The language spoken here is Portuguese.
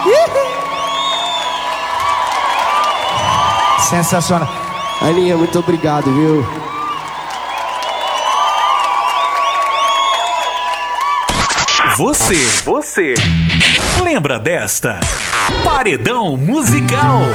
Sensacional. Aninha, muito obrigado, viu? Você lembra desta? Paredão musical.